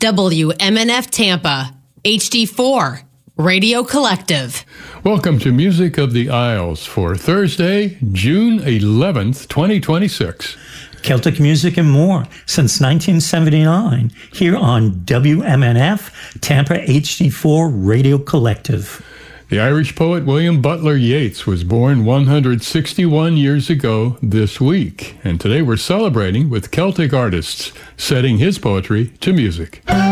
WMNF Tampa, HD4, Radio Collective. Welcome to Music of the Isles for Thursday, June 11th, 2026. Celtic music and more since 1979 here on WMNF Tampa HD4 Radio Collective. The Irish poet William Butler Yeats was born 161 years ago this week, and today we're celebrating with Celtic artists setting his poetry to music.